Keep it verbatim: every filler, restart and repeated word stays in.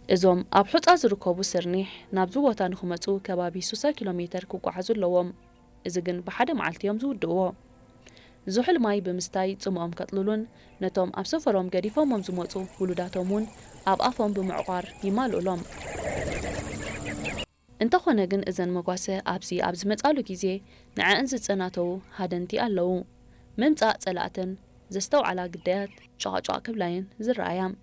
እዞም ኣብ ሑጻ ዝርከቡ ስርኒሕ ናብዚ ቦታ ንኽመጹ ከባቢ ሶስት ኪሎሜትር ክጓዓዙ ኣለዎም እዚ ግን ብሓደ መዓልቲ እዮም ዝውድእዎ ዝሑል ማይ ብምስታይ ጽምኦም ከጥልሉን ነቶም ኣብ ሰፈሮም ገዲፎሞም ዝመጹ ውሉዳቶም እውን ኣብ ኣፎም ብምዕቋር ይማልኡሎም እንተኾነ ግን እዘን መጓሰ ኣብዚ ኣብ ዝመጻሉ ግዜ ንዕአን ዝጸናተው ሃደንቲ ኣለዉ ምምጻእ ጸላእትን ዘስተውዓላ ግዳያት ጨቓጨቕ ክብላይን ዝረኣያ